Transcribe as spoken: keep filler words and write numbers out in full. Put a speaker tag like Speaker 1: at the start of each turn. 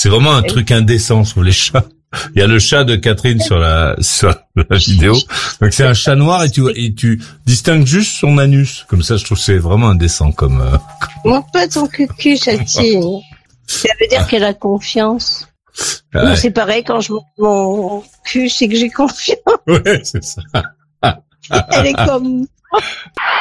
Speaker 1: C'est vraiment un truc indécent sur les chats. Il y a le chat de Catherine sur la sur la vidéo. Donc c'est un chat noir et tu et tu distingues juste son anus. Comme ça, je trouve que c'est vraiment indécent comme. Euh...
Speaker 2: Montre pas ton cul, Chatine. Ça veut dire qu'elle a confiance.
Speaker 1: Ouais.
Speaker 2: Non, c'est pareil, quand je montre mon cul, c'est que j'ai confiance.
Speaker 1: Ouais, c'est ça.
Speaker 2: Elle est comme